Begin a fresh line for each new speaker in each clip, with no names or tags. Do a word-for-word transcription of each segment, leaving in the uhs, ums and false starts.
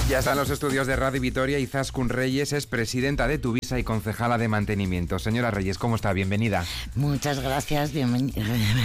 Ya está en los estudios de Radio Vitoria Izaskun Reyes, es presidenta de Tuvisa y concejala de mantenimiento. Señora Reyes, ¿cómo está? Bienvenida.
Muchas gracias, bienvenida.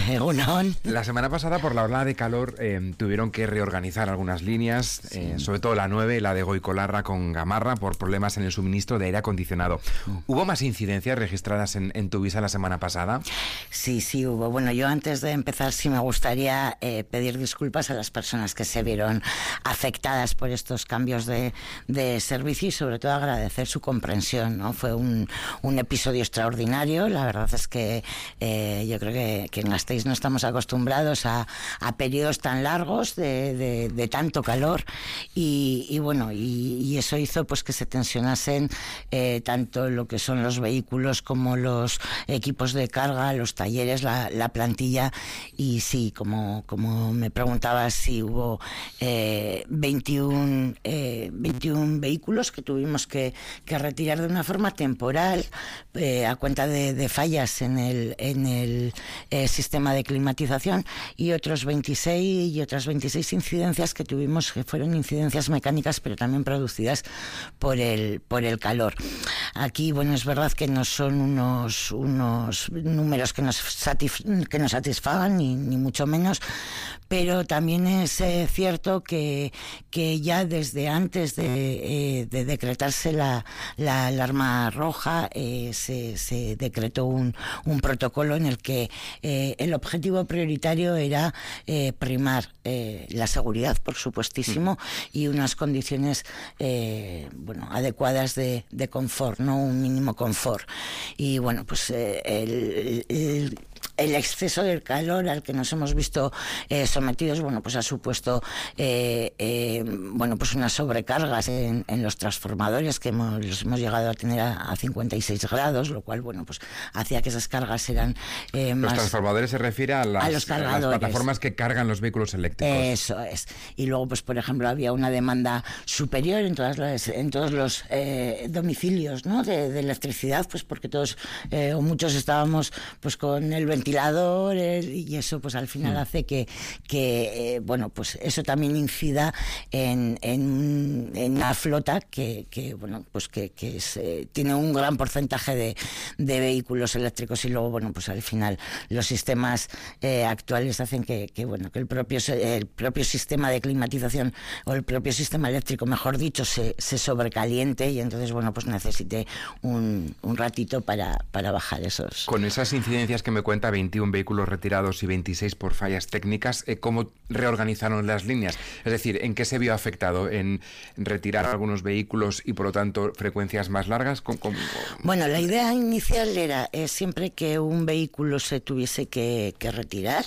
La semana pasada, por la ola de calor, eh, tuvieron que reorganizar algunas líneas, sí. eh, sobre todo la nueve, la de Goicolarra con Gamarra, por problemas en el suministro de aire acondicionado. ¿Hubo más incidencias registradas en, en Tuvisa la semana pasada?
Sí, sí hubo. Bueno, yo antes de empezar sí me gustaría eh, pedir disculpas a las personas que se vieron afectadas por estos cambios De, de servicio y sobre todo agradecer su comprensión, ¿no? Fue un, un episodio extraordinario. La verdad es que eh, yo creo que, que en Gasteiz no estamos acostumbrados a, a periodos tan largos de, de, de tanto calor y, y bueno, y, y eso hizo pues que se tensionasen eh, tanto lo que son los vehículos como los equipos de carga, los talleres, la, la plantilla. Y sí, como, como me preguntabas, si hubo eh, veintiún eh, veintiún vehículos que tuvimos que, que retirar de una forma temporal eh, a cuenta de, de fallas en el, en el eh, sistema de climatización, y otros veintiséis y otras veintiséis incidencias que tuvimos que fueron incidencias mecánicas pero también producidas por el, por el calor. Aquí, bueno, es verdad que no son unos, unos números que nos, satisf- que nos satisfagan ni, ni mucho menos, pero también es eh, cierto que, que ya desde antes de, eh, de decretarse la, la alarma roja eh, se, se decretó un, un protocolo en el que eh, el objetivo prioritario era eh, primar eh, la seguridad, por supuestísimo, y unas condiciones eh, bueno, adecuadas de, de confort, no un mínimo confort. Y bueno, pues eh, el, el El exceso del calor al que nos hemos visto eh, sometidos, bueno, pues ha supuesto eh, eh, bueno, pues unas sobrecargas en, en los transformadores que hemos, los hemos llegado a tener a, a cincuenta y seis grados, lo cual, bueno, pues hacía que esas cargas eran eh, más...
Los transformadores se refiere a las,
a los
a las plataformas que cargan los vehículos eléctricos.
Eso es. Y luego, pues por ejemplo, había una demanda superior en todas las, en todos los eh, domicilios, ¿no? de, de electricidad, pues porque todos eh, o muchos estábamos pues con el ventilador ventilador y eso pues al final hace que, que eh, bueno, pues eso también incida en, en, en una flota que, que bueno, pues que, que es, eh, tiene un gran porcentaje de, de vehículos eléctricos, y luego bueno, pues al final los sistemas eh, actuales hacen que, que bueno, que el propio el propio sistema de climatización o el propio sistema eléctrico, mejor dicho, se, se sobrecaliente, y entonces bueno, pues necesite un, un ratito para, para bajar esos.
Con esas incidencias que me cuenta, veintiún vehículos retirados y veintiséis por fallas técnicas, eh, ¿cómo reorganizaron las líneas? Es decir, ¿en qué se vio afectado? ¿En retirar algunos vehículos y por lo tanto frecuencias más largas? ¿Cómo, cómo?
Bueno, la idea inicial era eh, siempre que un vehículo se tuviese que, que retirar,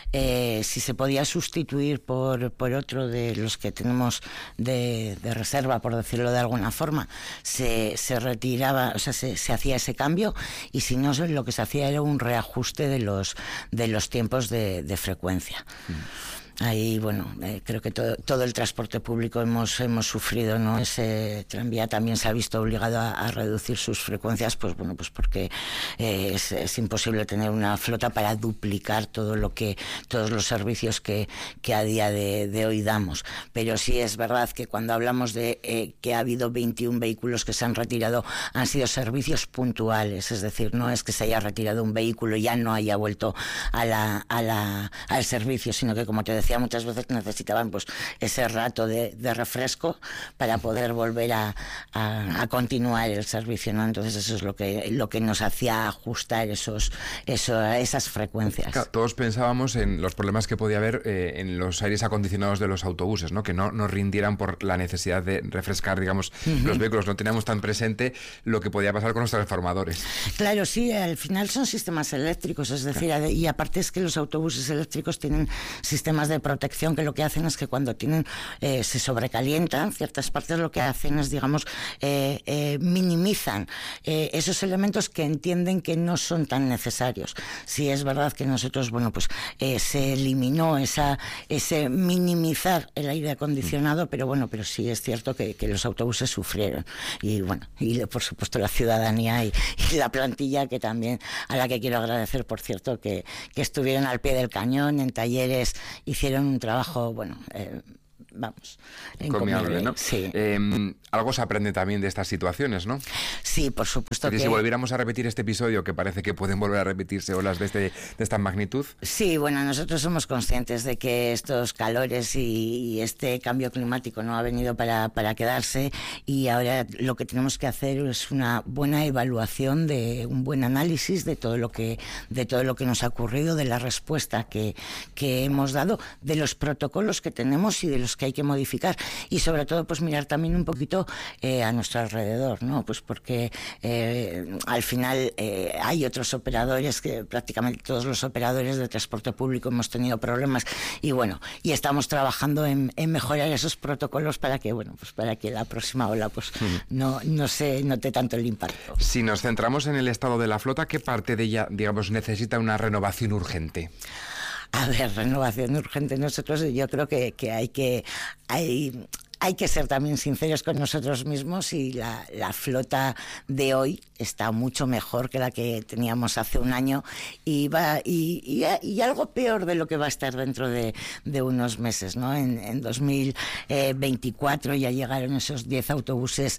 eh, si se podía sustituir por, por otro de los que tenemos de, de reserva, por decirlo de alguna forma, se, se retiraba, o sea, se, se hacía ese cambio, y si no, lo que se hacía era un reajuste de los de los tiempos de, de frecuencia. Mm. Ahí, bueno, eh, creo que todo, todo el transporte público hemos hemos sufrido, ¿no? Ese tranvía también se ha visto obligado a, a reducir sus frecuencias, pues bueno, pues porque eh, es, es imposible tener una flota para duplicar todo lo que todos los servicios que, que a día de, de hoy damos. Pero sí es verdad que cuando hablamos de eh, que ha habido veintiún vehículos que se han retirado, han sido servicios puntuales, es decir, no es que se haya retirado un vehículo y ya no haya vuelto a la, a la, al servicio, sino que, como te decía, muchas veces necesitaban pues ese rato de, de refresco para poder volver a, a, a continuar el servicio, ¿no? Entonces eso es lo que lo que nos hacía ajustar esos, esos esas frecuencias.
Claro, todos pensábamos en los problemas que podía haber eh, en los aires acondicionados de los autobuses, ¿no? Que no, no rindieran por la necesidad de refrescar, digamos, uh-huh. los vehículos. No teníamos tan presente lo que podía pasar con los transformadores.
Claro, sí, al final son sistemas eléctricos, es decir, claro. Y aparte es que los autobuses eléctricos tienen sistemas de protección que lo que hacen es que cuando tienen eh, se sobrecalientan ciertas partes, lo que hacen es, digamos, eh, eh, minimizan eh, esos elementos que entienden que no son tan necesarios. Sí es verdad que nosotros, bueno, pues eh, se eliminó esa ese minimizar el aire acondicionado, pero bueno, pero sí es cierto que, que los autobuses sufrieron, y bueno, y por supuesto la ciudadanía y, y la plantilla, que también, a la que quiero agradecer, por cierto, que, que estuvieron al pie del cañón en talleres, hicieron un trabajo, bueno, eh, vamos,
encomiable, ¿no?
Sí.
Eh, algo se aprende también de estas situaciones, ¿no?
Sí, por supuesto.
Porque
que...
si volviéramos a repetir este episodio, que parece que pueden volver a repetirse olas de, este, de esta magnitud.
Sí, bueno, nosotros somos conscientes de que estos calores y, y este cambio climático no ha venido para, para quedarse, y ahora lo que tenemos que hacer es una buena evaluación, de un buen análisis de todo lo que, de todo lo que nos ha ocurrido, de la respuesta que, que hemos dado, de los protocolos que tenemos y de los que hay que modificar, y sobre todo pues mirar también un poquito eh, a nuestro alrededor, ¿no? Pues porque eh, al final eh, hay otros operadores, que prácticamente todos los operadores de transporte público hemos tenido problemas, y bueno, y estamos trabajando en, en mejorar esos protocolos para que, bueno, pues para que la próxima ola pues mm. no, no se note tanto el impacto.
Si nos centramos en el estado de la flota, ¿qué parte de ella, digamos, necesita una renovación urgente?
A ver, renovación urgente. Nosotros, yo creo que, que hay que... Hay, Hay que ser también sinceros con nosotros mismos, y la, la flota de hoy está mucho mejor que la que teníamos hace un año, y, va, y, y, y algo peor de lo que va a estar dentro de, de unos meses, ¿no? En, en dos mil veinticuatro ya llegaron esos diez autobuses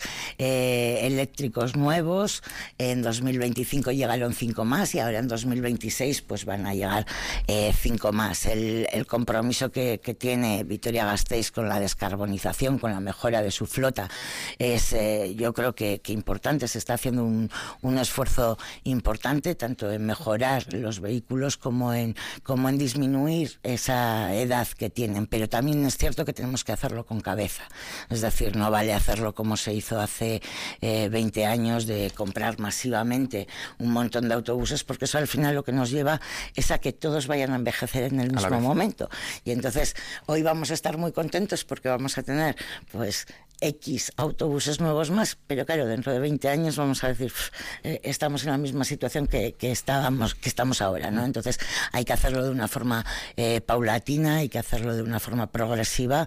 eh, eléctricos nuevos, en dos mil veinticinco llegaron cinco más, y ahora en dos mil veintiséis pues van a llegar eh, cinco más. El, el compromiso que, que tiene Vitoria-Gasteiz con la descarbonización, con la mejora de su flota, es eh, yo creo que, que importante. Se está haciendo un, un esfuerzo importante, tanto en mejorar los vehículos como en, como en disminuir esa edad que tienen, pero también es cierto que tenemos que hacerlo con cabeza. Es decir, no vale hacerlo como se hizo hace eh, veinte años, de comprar masivamente un montón de autobuses, porque eso al final lo que nos lleva es a que todos vayan a envejecer en el mismo momento, y entonces hoy vamos a estar muy contentos porque vamos a tener pues X autobuses nuevos más, pero claro, dentro de veinte años vamos a decir, eh, estamos en la misma situación que, que, estábamos, que estamos ahora, ¿no? Entonces hay que hacerlo de una forma eh, paulatina, hay que hacerlo de una forma progresiva,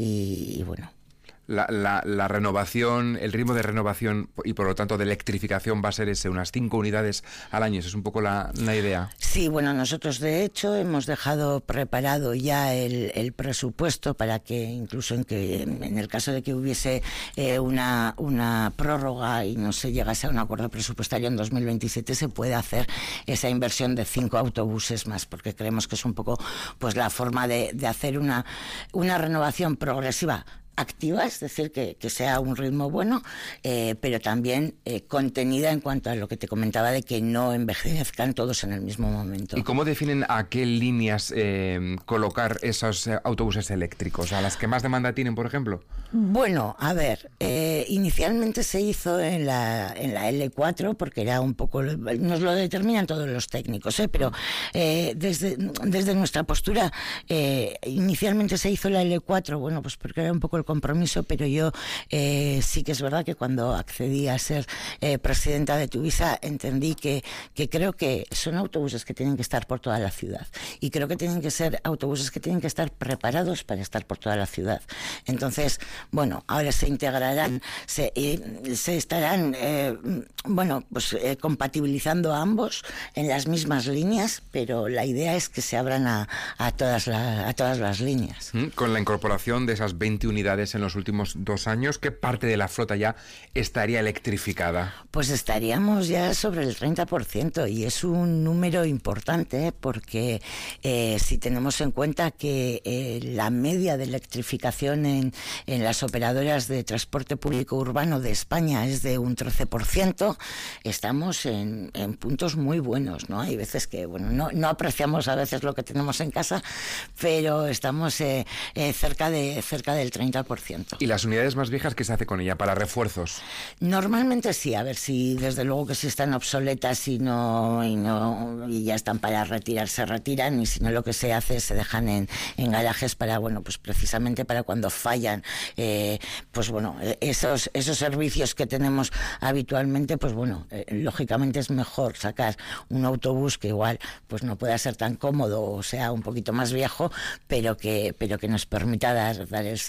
y, y bueno...
La, la, la renovación, el ritmo de renovación y por lo tanto de electrificación va a ser ese, unas cinco unidades al año. Esa es un poco la, la idea.
Sí, bueno, nosotros de hecho hemos dejado preparado ya el, el presupuesto para que incluso en que en el caso de que hubiese eh, una, una prórroga y no se llegase a un acuerdo presupuestario en dos mil veintisiete, se puede hacer esa inversión de cinco autobuses más, porque creemos que es un poco pues la forma de, de hacer una, una renovación progresiva, activa, es decir, que, que sea un ritmo bueno, eh, pero también eh, contenida en cuanto a lo que te comentaba de que no envejezcan todos en el mismo momento.
¿Y cómo definen a qué líneas eh, colocar esos eh, autobuses eléctricos? ¿A las que más demanda tienen, por ejemplo?
Bueno, a ver, eh, inicialmente se hizo en la, en la L cuatro, porque era un poco, nos lo determinan todos los técnicos, ¿eh? pero eh, desde, desde nuestra postura, eh, inicialmente se hizo la L cuatro, bueno, pues porque era un poco el compromiso, pero yo eh, sí que es verdad que cuando accedí a ser eh, presidenta de Tuvisa entendí que, que creo que son autobuses que tienen que estar por toda la ciudad, y creo que tienen que ser autobuses que tienen que estar preparados para estar por toda la ciudad. Entonces, bueno, ahora se integrarán, se, eh, se estarán eh, bueno, pues eh, compatibilizando a ambos en las mismas líneas, pero la idea es que se abran a, a, todas, la, a todas las líneas.
Con la incorporación de esas veinte unidades en los últimos dos años, ¿qué parte de la flota ya estaría electrificada?
Pues estaríamos ya sobre el treinta por ciento, y es un número importante, ¿eh? porque eh, si tenemos en cuenta que eh, la media de electrificación en, en las operadoras de transporte público urbano de España es de un trece por ciento, estamos en, en puntos muy buenos, ¿no? Hay veces que, bueno, no, no apreciamos a veces lo que tenemos en casa, pero estamos eh, eh, cerca, de, cerca del treinta por ciento.
¿Y las unidades más viejas qué se hace con ella? ¿Para refuerzos?
Normalmente sí, a ver si desde luego que si están obsoletas y no y no y ya están para retirar, se retiran, y si no lo que se hace es se dejan en, en garajes para, bueno, pues precisamente para cuando fallan, eh, pues bueno, esos, esos servicios que tenemos habitualmente, pues bueno, eh, lógicamente es mejor sacar un autobús que igual pues no pueda ser tan cómodo o sea un poquito más viejo, pero que, pero que nos permita dar, dar el servicio.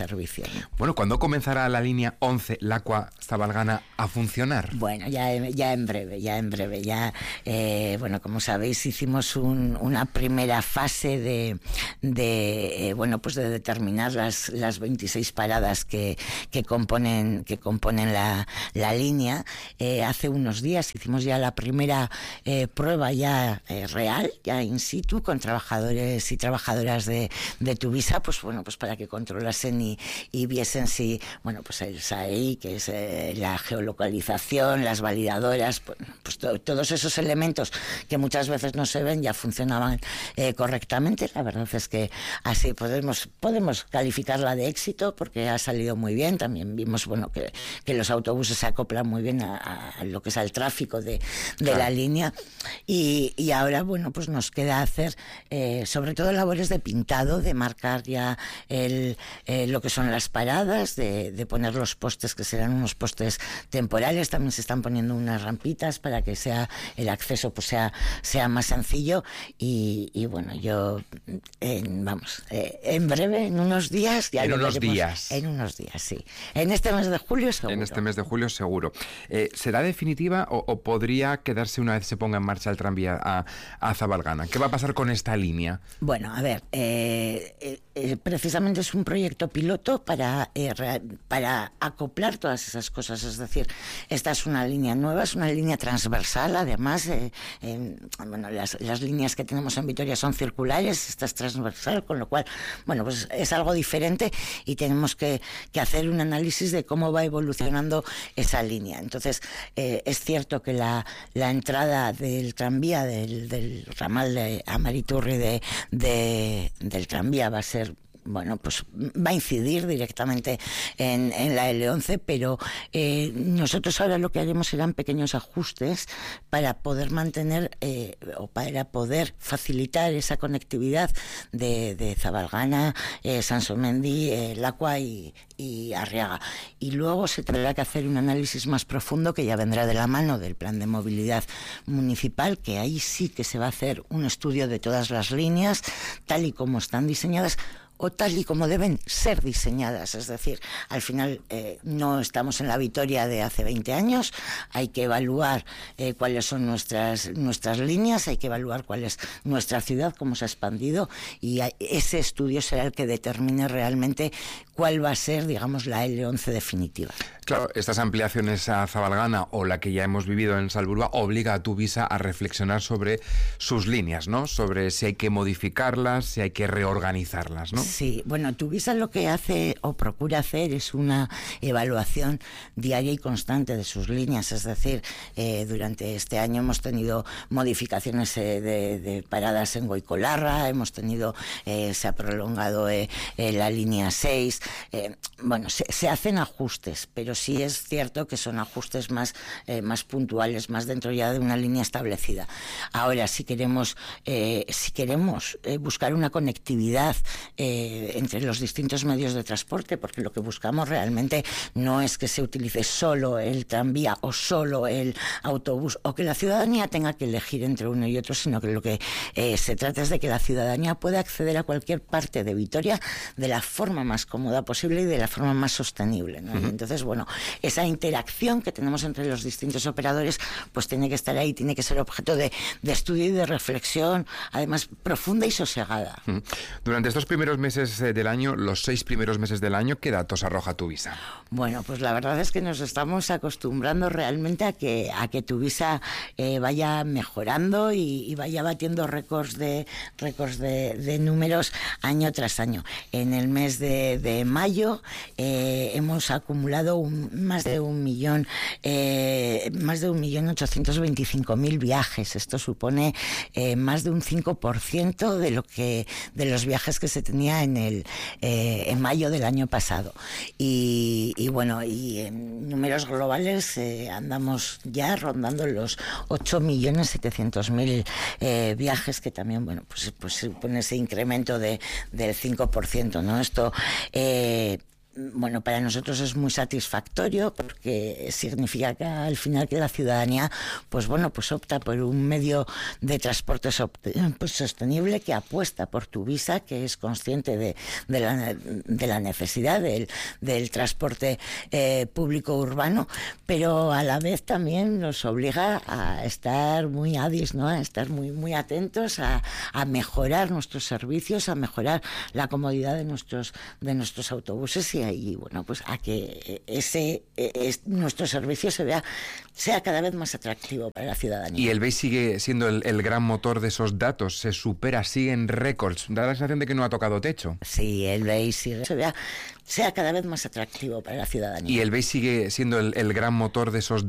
situación.
Bueno, ¿cuándo comenzará la línea once Lacua-Zabalgana a funcionar?
Bueno, ya, ya en breve, ya en breve. Ya, eh, bueno, como sabéis, hicimos un, una primera fase de, de eh, bueno, pues de determinar las, las veintiséis paradas que, que componen, que componen la, la línea. Eh, hace unos días hicimos ya la primera eh, prueba ya eh, real, ya in situ, con trabajadores y trabajadoras de, de Tuvisa, pues bueno, pues para que controlasen y, y viesen si, bueno, pues el S A E I, que es eh, la geolocalización, las validadoras, pues, pues to, todos esos elementos que muchas veces no se ven ya funcionaban eh, correctamente. La verdad es que así podemos, podemos calificarla de éxito porque ha salido muy bien. También vimos, bueno, que, que los autobuses se acoplan muy bien a, a lo que es al tráfico de, de claro. la línea. Y, y ahora, bueno, pues nos queda hacer eh, sobre todo labores de pintado, de marcar ya el, eh, lo que son las paradas, de, de poner los postes que serán unos postes temporales. También se están poniendo unas rampitas para que sea el acceso pues sea, sea más sencillo. Y, y bueno, yo, en, vamos, eh, en breve, en unos días... Ya
en unos
veremos.
días.
En unos días, sí. En este mes de julio seguro.
En este mes de julio seguro. Eh, ¿Será definitiva o, o podría quedarse una vez se ponga en marcha el tranvía a, a Zabalgana? ¿Qué va a pasar con esta línea?
Bueno, a ver, eh, eh, precisamente es un proyecto piloto para, eh, para acoplar todas esas cosas. Es decir, esta es una línea nueva, es una línea transversal. Además, eh, eh, bueno, las, las líneas que tenemos en Vitoria son circulares, esta es transversal, con lo cual, bueno, pues es algo diferente y tenemos que, que hacer un análisis de cómo va evolucionando esa línea. Entonces, eh, es cierto que la, la entrada del tranvía, del, del ramal de Amariturri de, de, del tranvía va a ser, bueno, pues va a incidir directamente en, en la L once, pero eh, nosotros ahora lo que haremos serán pequeños ajustes para poder mantener eh, o para poder facilitar esa conectividad de, de Zabalgana, eh, Sansomendi, eh, Lacua y, y Arriaga. Y luego se tendrá que hacer un análisis más profundo que ya vendrá de la mano del plan de movilidad municipal, que ahí sí que se va a hacer un estudio de todas las líneas, tal y como están diseñadas, o tal y como deben ser diseñadas. Es decir, al final eh, no estamos en la Vitoria de hace veinte años, hay que evaluar eh, cuáles son nuestras, nuestras líneas, hay que evaluar cuál es nuestra ciudad, cómo se ha expandido, y hay, ese estudio será el que determine realmente cuál va a ser, digamos, la L once definitiva.
Claro, estas ampliaciones a Zabalgana o la que ya hemos vivido en Salburua obliga a Tuvisa a reflexionar sobre sus líneas, ¿no? Sobre si hay que modificarlas, si hay que reorganizarlas, ¿no?
Sí, bueno, Tuvisa lo que hace o procura hacer es una evaluación diaria y constante de sus líneas. Es decir, eh, durante este año hemos tenido modificaciones eh, de, de paradas en Goicolarra, hemos tenido, eh, se ha prolongado eh, eh, la línea seis. Eh, bueno, se, se hacen ajustes, pero sí es cierto que son ajustes más, eh, más puntuales, más dentro ya de una línea establecida. Ahora, si queremos, eh, si queremos eh, buscar una conectividad eh, entre los distintos medios de transporte, porque lo que buscamos realmente no es que se utilice solo el tranvía o solo el autobús, o que la ciudadanía tenga que elegir entre uno y otro, sino que lo que eh, se trata es de que la ciudadanía pueda acceder a cualquier parte de Vitoria de la forma más cómoda posible y de la forma más sostenible, ¿no? Uh-huh. Entonces, bueno, esa interacción que tenemos entre los distintos operadores pues tiene que estar ahí, tiene que ser objeto de, de estudio y de reflexión, además profunda y sosegada.
Uh-huh. Durante estos primeros meses del año, los seis primeros meses del año, ¿qué datos arroja Tuvisa?
Bueno, pues la verdad es que nos estamos acostumbrando realmente a que, a que Tuvisa eh, vaya mejorando y, y vaya batiendo récords de récords de, de números año tras año. En el mes de, de mayo eh, hemos acumulado un, más de un millón, eh, más de un millón ochocientos veinticinco mil viajes. Esto supone eh, más de un cinco por ciento de lo que de los viajes que se tenía en el eh, en mayo del año pasado. Y, y bueno, y en números globales eh, andamos ya rondando los ocho millones setecientos mil eh, viajes, que también, bueno, pues, pues supone ese incremento de, del cinco por ciento, ¿no? Esto eh, bueno, para nosotros es muy satisfactorio porque significa que al final que la ciudadanía, pues bueno, pues opta por un medio de transporte pues sostenible, que apuesta por Tuvisa, que es consciente de, de, la, de la necesidad del, del transporte eh, público urbano, pero a la vez también nos obliga a estar muy adis, ¿no? A estar muy, muy atentos a, a mejorar nuestros servicios, a mejorar la comodidad de nuestros, de nuestros autobuses y y bueno, pues a que ese es, nuestro servicio se vea sea cada vez más atractivo para la ciudadanía.
Y el B E I sigue siendo el, el gran motor de esos datos, se supera, siguen récords, da la sensación de que no ha tocado techo.
Sí, el B E I sigue, se vea sea cada vez más atractivo para la ciudadanía.
Y el B E I sigue siendo el, el gran motor de esos